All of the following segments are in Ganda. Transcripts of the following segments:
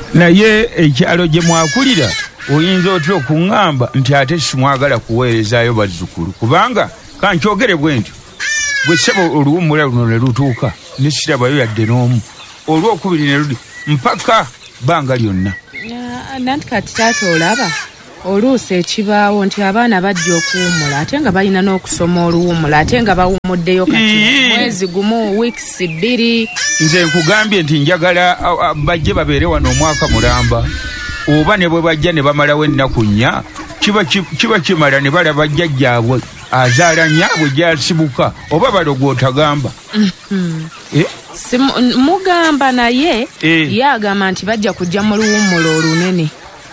naye ekyalo gye mwakulira oyinza otya okuŋŋamba nti ate simwagala kuweerezaayo bazzukulu kubanga kankyogere bwe ntyo bwe ssebo oluwummula luno ne lutuuka ne sirabayo yadde n'omu olwokubiri ne ludi mpaka bbanga lyonna nanti kati taata olaba oluusi ekibaawo nti abaana bajja okuwummula ate nga balina n'okusoma oluwummula ate nga bawummuddeyo kati mwezi gumu wiikisi 2 nze nkugambye nti njagala bajje babeere wano omwaka mulamba oba ne bwe bajja ne bamalawo ennaku 4 kiba kimala ne balaba jjajjaabwe azaala nyaabwe gyasibuka oba balogwotagamba mugamba naye yagamba nti bajja kujja mu luwummula olunene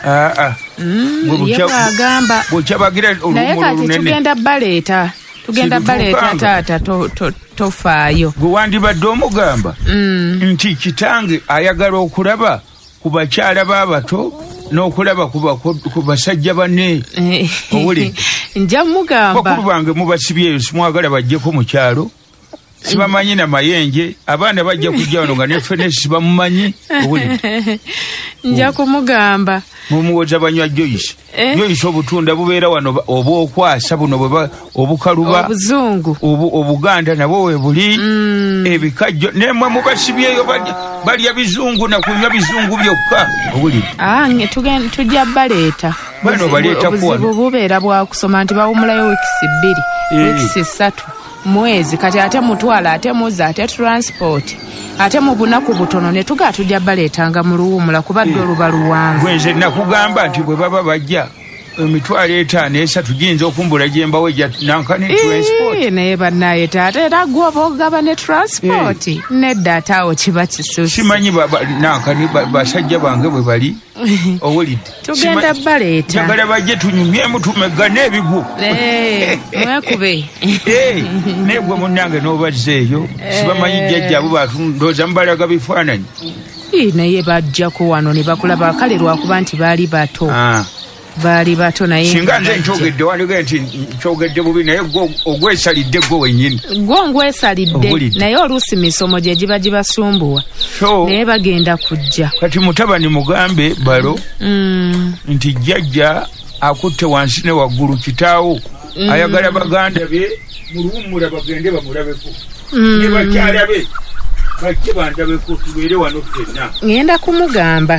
yebwagamba naye kati tugenda baleeta taata tofaayo gwe wandibadde omugamba nti kitange ayagala okulaba ku bakyala b'abato n'okulaba ku basajja banne owuli nja mugamba bakulu bange mubasibyeyo simwagala bajjeko mu kyalo sibamanyi na mayenje abaana bajja kujja wano nga nefene sibamumanyi owuli nja kumugamba mumuwoza banywa Joyce obutunda bubeera wano obwokwasa buno obukaluba obuzungu obuganda nabo we buli ebikajjo nemwe mubasibyeyo balya bizungu na kunywa bizungu byokka owulidde tujja baleeta obuzibu bubeera bwakusoma nti bawumulayo wiikisi 2 wiikisi 3 mwezi kati ate mutwala ate muza ate transport ate mu bunaku butono ne tujja baleetanga mu luwummula kubadde oluba luwanvu nze nakugamba nti bwe baba bajja emitwalo 5 3 giyinza okumbula gyembawe nankani transport naye bannaye taata era gwe oba ogaba ne transport nedda ate awo kiba kisusi simanyi nankani basajja bange bwe bali owulidde tugenda baleeta njagala bajje tunyumyemu tumegane ebigu mwekube naye gwe munnange n'obazzeeyo sibamanyi jjajjaabo batundooza mubalaga bifaananyi naye bajjako wano ne bakulaba kale lwakuba nti baali bato naye singa nze nkyogedde wandige nti nkyogedde bubi naye ogwesalidde gwe wennyini gwe ngwesalidde naye oluusi misomo gye giba gibasumbuwa naye bagenda kujja kati mutabani mugambe balo nti jjajja akutte wansi ne waggulu kitaawo ayagala baganda be mu luwummula bagende bamulabeko ne bakyala be bajje bandabeko tubeere wano ffenna ngenda kumugamba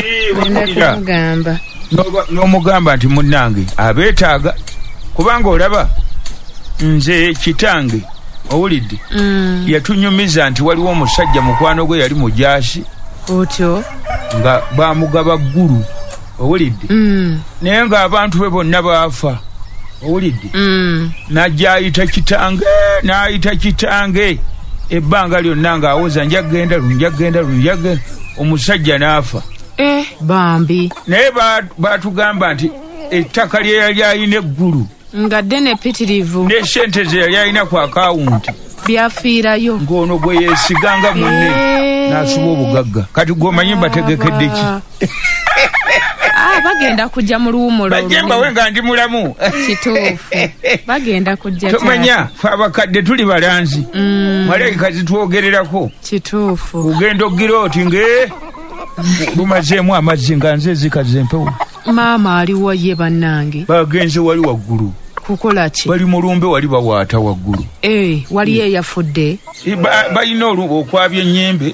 n'omugamba nti munnange abeetaaga kubanga olaba nze kitange owulidde yatunyumiza nti waliwo omusajja mukwano gwe yali mujaasi otyo nga bamugaba ggulu owulidde naye ng'abantu be bonna baafa owulidde najja ayita kitange ebbanga lyonna ng'awoza njagenda omusajja n'afa bambi naye batugamba nti ettaka lye yali alina eggulu nga ddene pitirivu ne sente ze yali alina ku akawunti byafiirayo ng'ono gwe yeesiganga munne n'asuba obugagga kati gw'omanyi mbategekedde ki bagenda kujja mu luwummula bajjembawe nga ndi mulamu kituufu bagenda kujja tomanya fe abakadde tuli balanzi malayika zitwogererako kituufu ugenda ogira oti lumazeemu amazzi nga nze zikaze empewo maama aliwo ye bannange bagenze wali waggulu kukola ki bali mulumbe wali bawaata waggulu wali eyafudde balina okwabya ennyimbe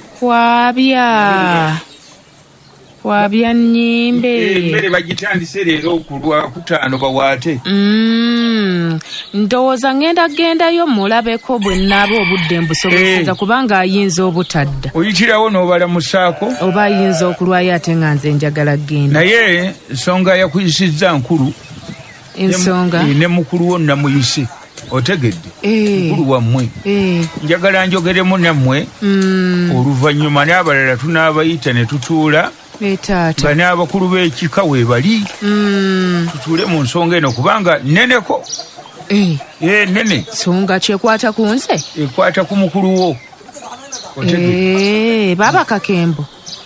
kwabya nnyimbe emmere bagitandise leero ku Lwakutaano bawaate ndowooza gendayo mulabeko bwe nnaaba obudde mbusobozeza kubanga ayinza obutadda oyitirawo n'obalamusaako oba ayinza okulwayo ate nga nze njagala genda naye ensonga yakuyisizza nkulu ensonga ne mukulu wo namuyise otegedde mukulu wammwe njagala njogeremu nammwe oluvannyuma n'abalala tunaabayita ne tutuula taata n'abakulu b'ekika weebali tutuule mu nsonga eno kubanga nneneko nene nsonga kyekwata ku nze ekwata ku mukulu wo baba kakembo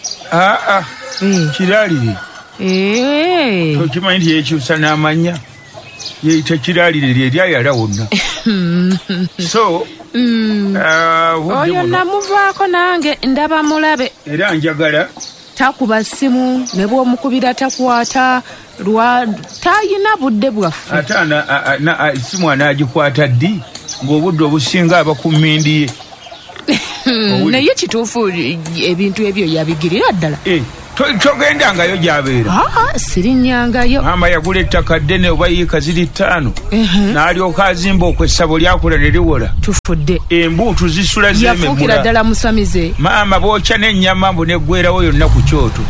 kiraalire tokimanyi nti yekyusa n'amanya yeyita kiraalire lyeryayala wonna so oyo namuvaako nange ndaba mulabe era njagala takuba ssimu ne bw'omukubira takwata tayina budde bwaffe ate essimu anaagikwata ddi ng'obudde obusinga aba ku mmindi ye naye kituufu ebintu ebyo yabigirira ddala togendangayo gy'abeera sirinnyangayo maama yagula ettaka ddene oba yiika ziri 5 n'alyoka azimba okwessabo lyakula ne liwola tufudde embuutu zisula zeememula yafuukira ddala musamize maama bookya n'ennyama mbu neggwerawo yonna ku kyoto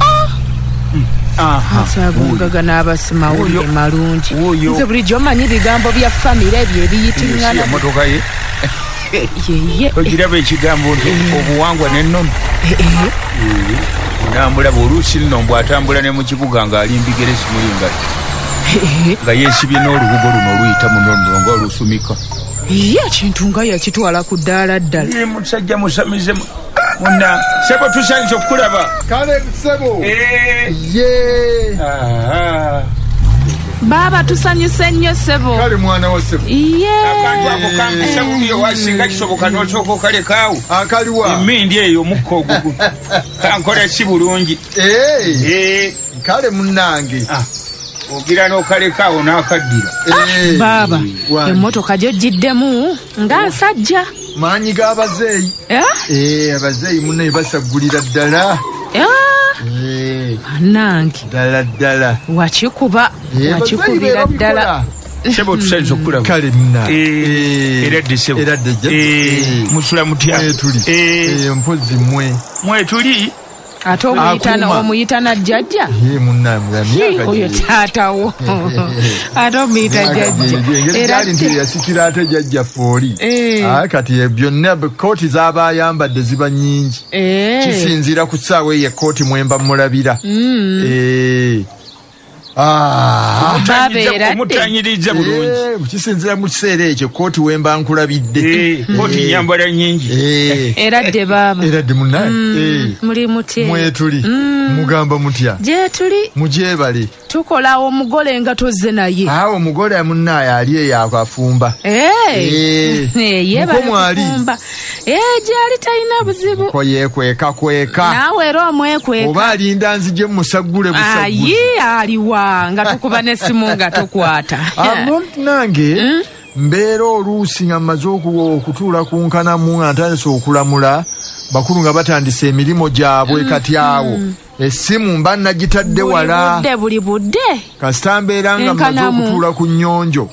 asagungaga n'abasimawulire malungi nze bulijjo omanyi ebigambo bya famire ebyo ebiyitingana emotoka ye ogiraba ekigambo nti obuwangwa n'ennono nambulaba oluusi nno mbw atambula ne mu kibuga ng'alimbigere simulinga nga yeesibye n'olubugo luno oluyita munono nga olusumika ye ekintu nga yakitwala ku ddaala ddala musajja musamize muna sebo tusanze okulaba kale sebo baba tusanyuse nnyo sebo kale mwana wa sebo akantu ako kampisa bubiyo wasinga kisoboka n'osooka okalekaawo akaliwa emindi eyo omukka ogugu kankola si bulungi kale munnange ogira n'okalekaawo n'akaddira baba emmotoka gyo giddemu nga nsajja maanyi g'abazeeyi abazeeyi munne basaggulira ddala nange ddala wakikubira ddala sebo tusanze okulaba kale muna eradde sebo musula mutya mpozi mwetuli ate omuyita na jjajja oyo taatawo ate omuyita jjajja nti yasikira ate jjajja fooli kati byonna kooti z'aba ayambadde ziba nnyingi kisinziira ku ssaawa eyo ekooti mwemba mulabira omutanyiriza bulungi kisinziira mu kiseera ekyo kooti wemba nkulabidde kooti nyambala nnyingi eradde baaba eradde munaye muli mutya mwetuli mugamba mutya gye tuli mugyebale tukola omugole nga tozze naye awo omugole munnaye ali eyo akafumba yebalefumba gyali talina buzibu ko yekweka naawe era omwekweka oba alinda nzije mumusagule ayi aliwa nga tukuba n'essimu nga tokwata nange mbeera oluusi nga mmaze okutuula ku nkanamu nga ntandise okulamula bakulu nga batandisa emirimu gyabwe kati awo essimu mba nagitadde wala buli budde kasita mbeera nga mmaze okutuula ku nnyonjo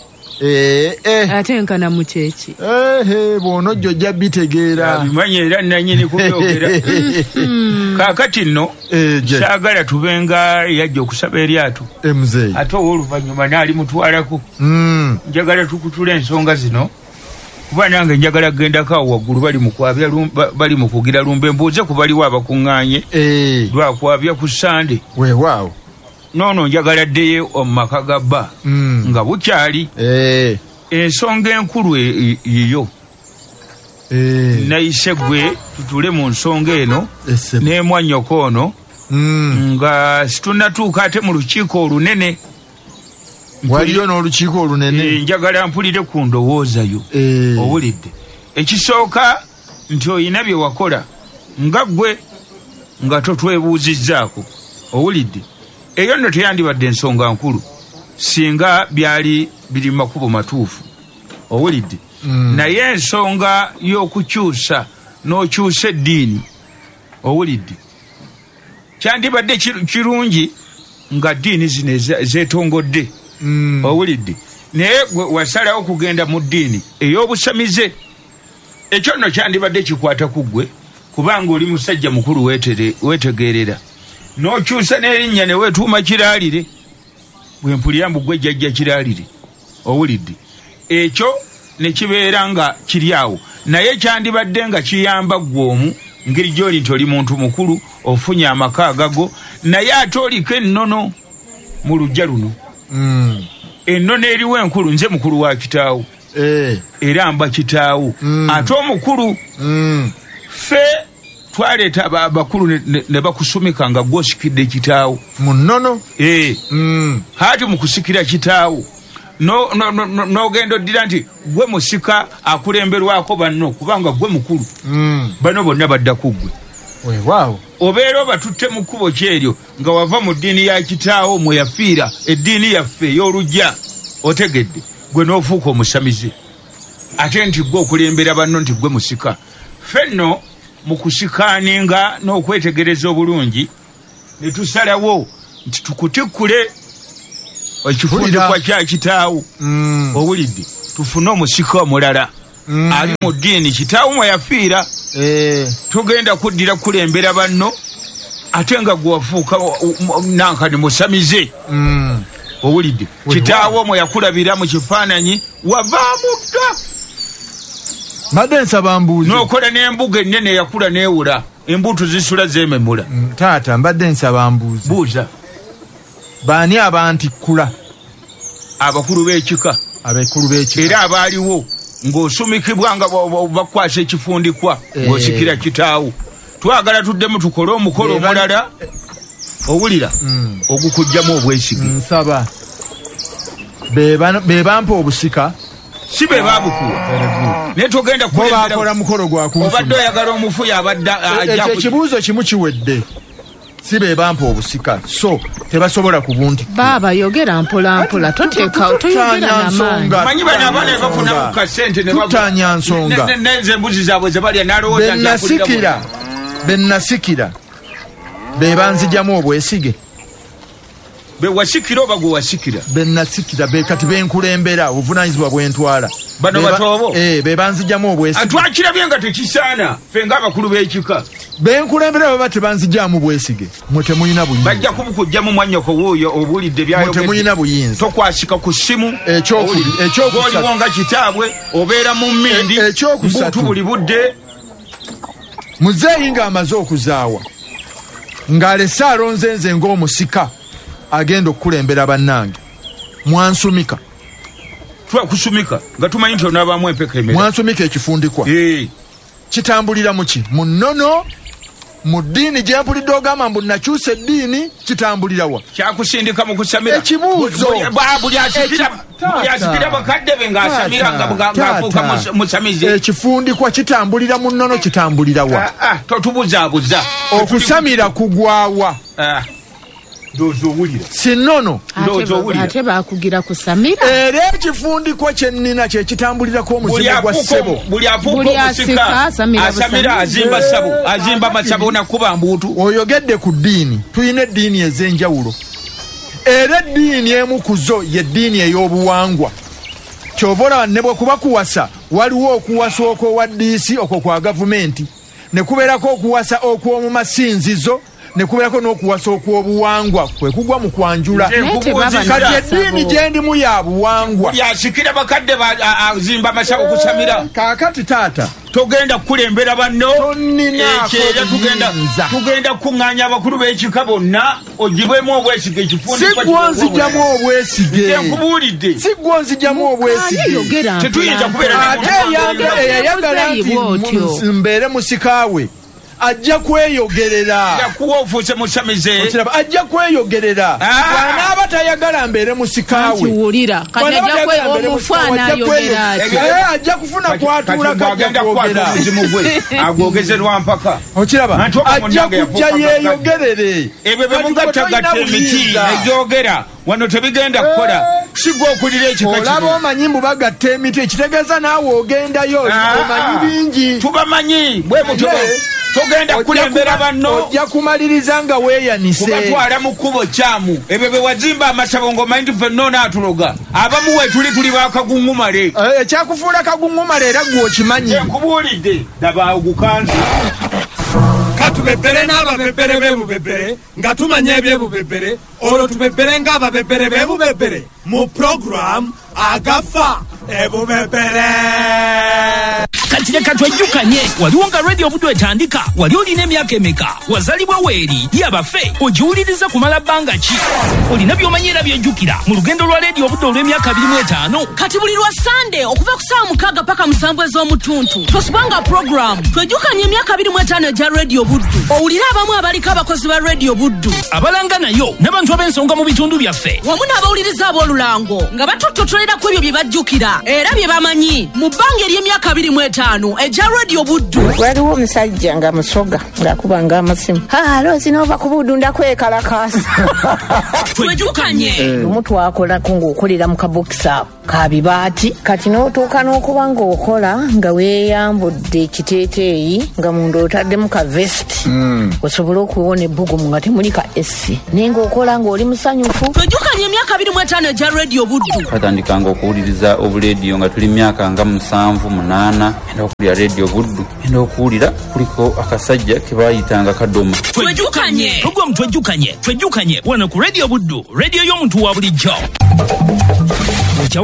ate nkanamu kyeki bw'onojja ojja bitegeera bimanyi era nanyini kubyogera kaakati nno saagala tubenga yajja okusaba eryato emuzeeyi ate owooluvannyuma naali mutwalako njagala tukutula ensonga zino kuba nange njagala kgendako awo waggulu bali mu kugira lumbe mbuuze ku baliwo abakuŋŋaanye lwakwabya ku sande weewaawo noono njagala ddeyo omu maka ga bba nga bukyali ensonga enkulu yiyo nayise gwe tutule mu nsonga eno n'emwannyoko ono nga situnatuuka ate mu lukiiko olunene waliyo n'olukiiko olunene njagala mpulire ku ndowoozayo owulidde ekisooka nti oyina bye wakola nga ggwe nga totwebuuzizzaako owulidde eyo nno teyandibadde ensonga nkulu singa byali biri makubo matuufu owulidde naye ensonga y'okukyusa n'okyusa eddiini owulidde kyandibadde kirungi nga ddiini zino zeetongodde owulidde naye wasalawo kugenda mu ddiini ey'obusamize ekyo nno kyandibadde kikwata ku ggwe kubanga oli musajja mukulu weetegeerera n'okyusa n'erinnya ne weetuuma kiraalire bwe mpulira mbu ggwe jjajja kiraalire owulidde ekyo ne kibeera nga kiri awo naye kyandibadde nga kiyamba ggw'omu ngeri gy'oli nti oli muntu mukulu ofunye amaka agago naye ate oliko ennono mu lujja luno ennono eriwo enkulu nze mukulu wa kitaawo era mba kitaawo ate omukulu ffe twaleeta abakulu ne bakusumika nga gwosikidde kitaawo mu nnono haati mukusikira kitaawo n'ogenda oddira nti gwe musika akulemberwako banno kubanga gwe mukulu bano bonna badda ku ggwe weewaawo obeera batutte mu kkubo kyeryo nga wava mu ddiini ya kitaawo mwe yafiira eddiini yaffe ey'olujja otegedde gwe n'ofuuka omusamize ate nti gwe okulembera banno nti gwe musika ffenno mu kusikaaninga n'okwetegereza obulungi ne tusalawo nti tukutikkule ekifundikwa kya kitaawo owulidde tufune omusika omulala ali mu ddiini kitaawo mwe yafiira tugenda kuddira kulembera banno ate nga gwe wafuuka nankani musamize owulidde kitaawo mwe yakulabira mu kifaananyi wavaamudda madde nsaba mbuuzi n'okola n'embuga ennene yakula neewula embuto zisula zeememula taata mbadde nsaba mbuuzi buuza baani abantikkula abakulu b'ekika abekulu b'ekika era abaaliwo ng'osumikibwa nga bakwasa ekifundikwa ng'osikira kitaawo twagala tuddemu tukole omukolo omulala owulira ogukujjamu obwesige nsaba be bampa obusika si be babukuwa naye togenda bakola mukolo gwakunsuma obadde oyagala omufuyi abadde ekyo ekibuuzo kimu kiwedde si be bampa obusika so tebasobola kubunti baaba yogera mpolampola toyogera namaanyi manyi bano abaana bafuna kasente tutanya nsonga nenze embuzi zaabwe zebalya nalowooza bennasikira be banzijamu obwesige bewasikira oba gwe wasikira bennasikira kati benkulembera obuvunanyizibwa bwentwala bano batoobo be banzijamu obwesige twakirabye nga tekisaana ffe ng'abakulu b'ekika benkulembera baba tebanzijamu bwesige mwe temulina buyinza bajja kubukujjamu mwannyoko wuuyo obulidde byayogedde temulina buyinza tokwasika ku ssimu ekyokuliwo nga kitaabwe obeera mu mmindi mbutu buli budde muzeeyi ng'amaze okuzaawa ng'alese alonze nze ng'omusika agenda okukulembera bannange mwansumika twakusumika nga tumanyi nti onaabamu empeka emera mwansumika ekifundikwa kitambulira muki mu nnono mu ddiini gye mpulidde ogamba mbu nakyusa eddiini kitambulira wa kyakusindika mu kusamira ekibuuzo buli asikira bakadde be ng'asamira ng'afuuka musamize ekifundikwa kitambulira mu nnono kitambulira wa totubuzaabuza okusamira kugwawa ndowooza owulira si nnono ate bakugira kusamira era ekifundikwa kyennina kyekitambulirako omuzigo gwa ssebo buli afuuka omusika asamira azimba ssabo azimba masabo nakuba mbuutu oyogedde ku ddiini tulina eddiini ez'enjawulo era eddiini emu ku zo y'eddiini ey'obuwangwa kyova olaba ne bwe kuba kuwasa waliwo okuwasa okwowa ddiisi okwo kwa gavumenti ne kubeerako okuwasa okw'omu masinzizo ne kubeerako n'okuwasa okw'obuwangwa kwe kugwa mu kwanjula kati eddiini gye ndimu ya buwangwa yasikira bakadde azimba amasabo kusamira kaakati taata togenda kukulembera banno toninaako tugenda kukuŋŋaanya abakulu b'ekika bonna ogibwemu obwesige ekifundikwa si gwonzijamu obwesige nkubuulidde si gwonzijamu obwesige tetuyinza kubeera ate eyayagala nti mbeere musikaawe ajja kweyogerera yakuwa ofuuse musamize ajja kweyogerera bw'anaaba tayagala mbeere musikaawe ajja kufuna kwatuula kajja kwogera agwogeze lwampaka okiraba ajja kujja yeeyogerere ebyo bemugattagatta emiti egyogera wano tebigenda kukola sigwa okulira ekika olaba omanyi mbu bagatta emiti ekitegeeza naawe ogendayo omanyi bingi tubamanyi bwe mutyo togenda kulembera banno ojja kumaliriza nga weeyanise kubatwala mu kkubo kyamu ebyo bye wazimba amasabo ng'omanyi nti ffenna onaatuloga abamu we tuli bakaguŋŋumale ekyakufuula kaguŋŋumale era gwe okimanyi nkubuulidde daba ogukanze katubebere n'ababebere b'ebubebere nga tumanya ebyebubebere olwo tubebere ng'ababebere b'ebubebere mu puroguramu agafa ebubebere kati leka twejjukanye waliwo nga radio budde etandika wali olina emyaka emeka wazalibwa weeri yabafe ogiwuliriza kumala bbanga ki olina by'omanyi era byejjukira mu lugendo lwa radio budde olw'emyaka 25 kati buli lwa sande okuva ku ssaawa 6 paka 7 ez'omutuntu tosubanga puroguramu twejjukanye emyaka 25 egya radio buddu owulire abamu abaliko abakozi ba radio buddu abalanga nayo n'abantu ab'ensonga mu bitundu byaffe wamu n'abawuliriza ab'olulimi Lulango nga batototolera ku ebyo bye bajjukira era bye bamanyi mu bbanga ery'emyaka 25 eja Radio Buddu. Waliwo omusajja nga musoga ng'akuba ng'amasimu. Loozi n'ova ku Buddu kwekalakaasa. Twejjukanye. Lumu twakolako ng'okolera mu kabokisa ka bibaati kati n'otuuka n'okuba ng'okola nga weeyambudde ekiteeteeyi nga munda otaddemu ka vesti osobola okuwona ebbugumu nga temuli ka esi naye ng'okola ng'oli musanyufu. Twejjukanye emyaka 25 eja Radio Buddu. Twatandikanga okuwuliriza obulediyo nga tuli myaka nga 7-8 enda okuwulira Radio Buddu enda okuwulira kuliko akasajja ke baayitanga Kadoma. Twejjukanye. Program twejjukanye wano ku Radio Buddu, radio y'omuntu wa bulijjo.